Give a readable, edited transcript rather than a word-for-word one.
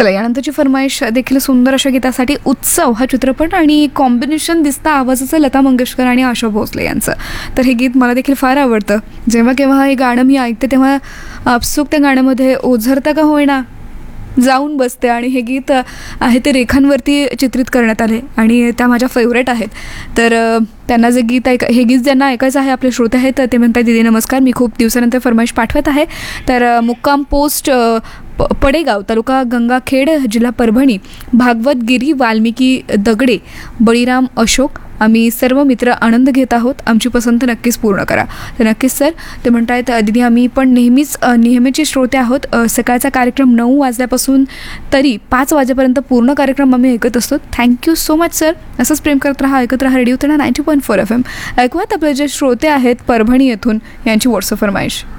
चला, यानंतरची फरमाईश देखील सुंदर अशा गीतासाठी. उत्सव हा चित्रपट आणि कॉम्बिनेशन दिसतं आवाजाचं लता मंगेशकर आणि आशा भोसले यांचं. तर हे गीत मला देखील फार आवडतं. जेव्हा केव्हा हे गाणं मी ऐकते तेव्हा आपसूक त्या गाण्यामध्ये ओझरता का होईना जाऊन बसते. आणि हे गीत आहे ते रेखांवरती चित्रित करण्यात आले आणि त्या माझ्या फेवरेट आहेत. तर त्यांना जे गीत हे गीत ज्यांना ऐकायचं आहे, आपले श्रोते आहेत, ते म्हणतात दीदी नमस्कार, मी खूप दिवसानंतर फरमाईश पाठवत आहे. तर मुक्काम पोस्ट पडेगाव, तालुका गंगाखेड, जिल्हा परभणी, भागवत गिरी, वाल्मिकी दगडे, बळीराम अशोक, आम्ही सर्व मित्र आनंद घेत आहोत, आमची पसंत नक्कीच पूर्ण करा. तर नक्कीच सर, ते म्हणतायत दीदी आम्ही पण नेहमीचे श्रोते आहोत. सकाळचा कार्यक्रम 9 वाजल्यापासून तरी 5 वाजेपर्यंत पूर्ण कार्यक्रम आम्ही ऐकत असतो. Thank you so much sir. असंच प्रेम करत राहा, ऐकत राहा रेडिओ तळा 90.4 FM. ऐकूयात आपले जे श्रोते आहेत परभणी येथून यांची व्हॉट्सअप फरमाईश.